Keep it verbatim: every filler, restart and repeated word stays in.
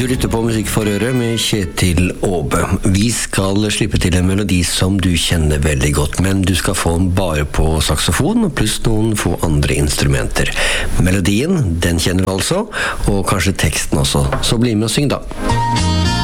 Du lytter på Musikk for øret med Kjetil Åbe. Vi skal slippe til en melodi som du kjenner veldig godt, men du skal få den bare på saksofon, pluss noen få andre instrumenter. Melodien, den kjenner du altså, og kanskje teksten også. Så bli med og syng da.